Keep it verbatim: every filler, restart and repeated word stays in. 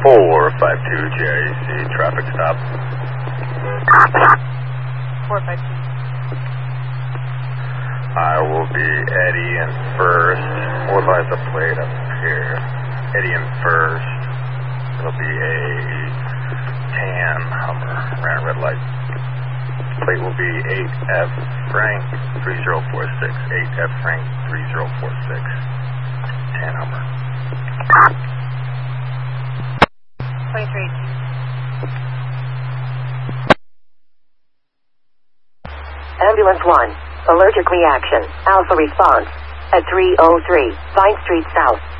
four five two J C, traffic stop. four five two. I will be Eddie in first. What lies the plate up here? Eddie in first. It'll be a tan Hummer, ran red light. Plate will be eight F Frank three zero four six. eight F Frank three zero four six. Tan Hummer. twenty-three. Ambulance one. Allergic reaction. Alpha response. At three oh three Vine Street South.